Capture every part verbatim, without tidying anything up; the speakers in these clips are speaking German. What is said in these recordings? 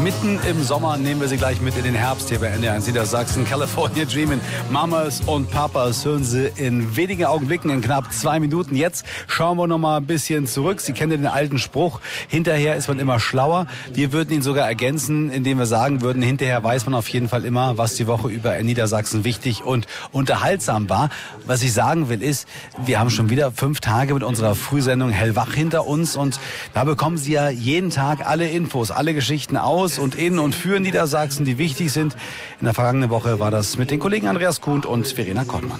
mitten im Sommer nehmen wir Sie gleich mit in den Herbst hier bei N D R eins Niedersachsen. California Dreamin', Mamas und Papas hören Sie in wenigen Augenblicken, in knapp zwei Minuten. Jetzt schauen wir noch mal ein bisschen zurück. Sie kennen den alten Spruch, hinterher ist man immer schlauer. Wir würden ihn sogar ergänzen, indem wir sagen würden, hinterher weiß man auf jeden Fall immer, was die Woche über in Niedersachsen wichtig und unterhaltsam war. Was ich sagen will ist, wir haben schon wieder fünf Tage mit unserer Frühsendung Hellwach hinter uns und da bekommen Sie ja jeden Tag alle Infos, alle Geschichten aus und in und für Niedersachsen, die wichtig sind. In der vergangenen Woche war das mit den Kollegen Andreas Kuhn und Verena Kottmann.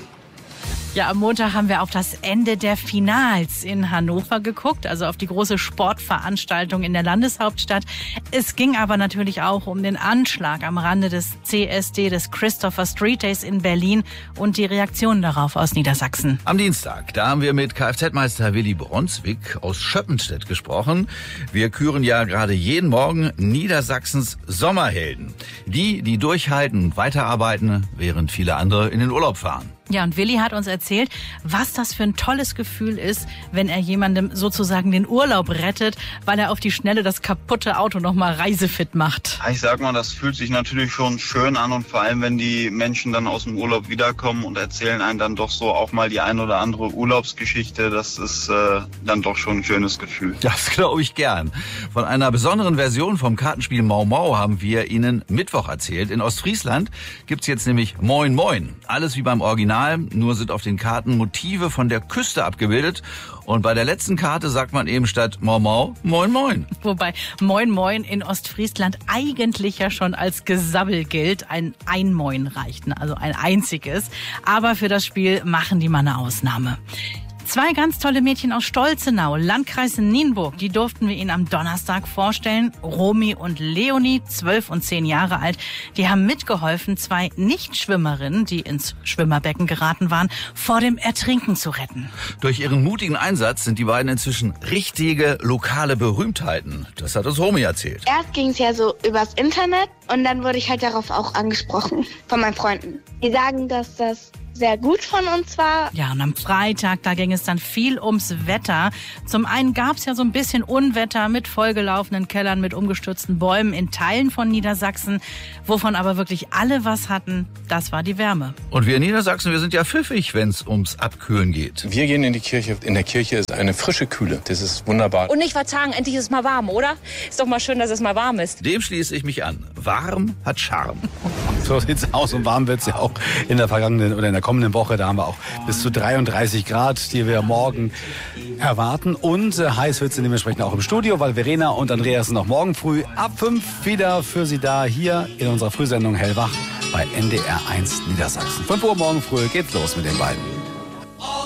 Ja, am Montag haben wir auf das Ende der Finals in Hannover geguckt, also auf die große Sportveranstaltung in der Landeshauptstadt. Es ging aber natürlich auch um den Anschlag am Rande des C S D, des Christopher Street Days in Berlin und die Reaktionen darauf aus Niedersachsen. Am Dienstag, da haben wir mit Kfz-Meister Willi Bronswig aus Schöppenstedt gesprochen. Wir küren ja gerade jeden Morgen Niedersachsens Sommerhelden. Die, die durchhalten und weiterarbeiten, während viele andere in den Urlaub fahren. Ja, und Willi hat uns erzählt, was das für ein tolles Gefühl ist, wenn er jemandem sozusagen den Urlaub rettet, weil er auf die Schnelle das kaputte Auto nochmal reisefit macht. Ich sag mal, das fühlt sich natürlich schon schön an und vor allem, wenn die Menschen dann aus dem Urlaub wiederkommen und erzählen einem dann doch so auch mal die ein oder andere Urlaubsgeschichte, das ist äh, dann doch schon ein schönes Gefühl. Das glaube ich gern. Von einer besonderen Version vom Kartenspiel Mau Mau haben wir Ihnen Mittwoch erzählt. In Ostfriesland gibt's jetzt nämlich Moin Moin. Alles wie beim Original. Nur sind auf den Karten Motive von der Küste abgebildet. Und bei der letzten Karte sagt man eben statt Mau Mau, Moin Moin. Wobei Moin Moin in Ostfriesland eigentlich ja schon als Gesabbel gilt. Ein Einmoin reicht, ne? Also ein einziges. Aber für das Spiel machen die mal eine Ausnahme. Zwei ganz tolle Mädchen aus Stolzenau, Landkreis Nienburg, die durften wir Ihnen am Donnerstag vorstellen. Romy und Leonie, zwölf und zehn Jahre alt, die haben mitgeholfen, zwei Nichtschwimmerinnen, die ins Schwimmerbecken geraten waren, vor dem Ertrinken zu retten. Durch ihren mutigen Einsatz sind die beiden inzwischen richtige lokale Berühmtheiten. Das hat uns Romy erzählt. Erst ging es ja so übers Internet und dann wurde ich halt darauf auch angesprochen von meinen Freunden. Die sagen, dass das sehr gut von uns war. Ja, und am Freitag, da ging es dann viel ums Wetter. Zum einen gab es ja so ein bisschen Unwetter mit vollgelaufenen Kellern, mit umgestürzten Bäumen in Teilen von Niedersachsen. Wovon aber wirklich alle was hatten, das war die Wärme. Und wir in Niedersachsen, wir sind ja pfiffig, wenn es ums Abkühlen geht. Wir gehen in die Kirche. In der Kirche ist eine frische Kühle. Das ist wunderbar. Und nicht verzagen, endlich ist es mal warm, oder? Ist doch mal schön, dass es mal warm ist. Dem schließe ich mich an. Warm hat Charme. So sieht's aus und warm wird's ja auch in der vergangenen oder in der kommenden Woche. Da haben wir auch bis zu dreiunddreißig Grad, die wir morgen erwarten. Und äh, heiß wird's dementsprechend auch im Studio, weil Verena und Andreas sind auch morgen früh ab fünf wieder für Sie da, hier in unserer Frühsendung Hellwach bei N D R eins Niedersachsen. fünf Uhr morgen früh geht's los mit den beiden.